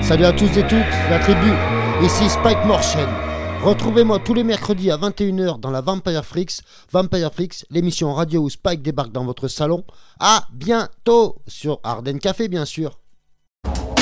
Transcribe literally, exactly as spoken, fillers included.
Salut à tous et toutes, la tribu, ici Spike Morchen. Retrouvez-moi tous les mercredis à vingt et une heures dans la Vampire Freaks. Vampire Freaks, l'émission radio où Spike débarque dans votre salon. À bientôt sur Arden Café, bien sûr.